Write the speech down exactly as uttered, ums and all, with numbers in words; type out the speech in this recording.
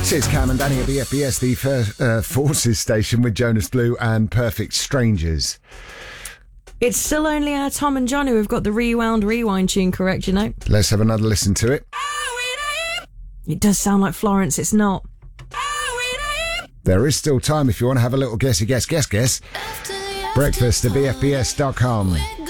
It's Cam and Danny at the F B S, the first, uh, Forces station with Jonas Blue and Perfect Strangers. It's still only our Tom and John who have got the rewound rewind tune correct, you know. Let's have another listen to it. It does sound like Florence, it's not. There is still time if you want to have a little guessy guess, guess, guess. Breakfast at B F B S dot com.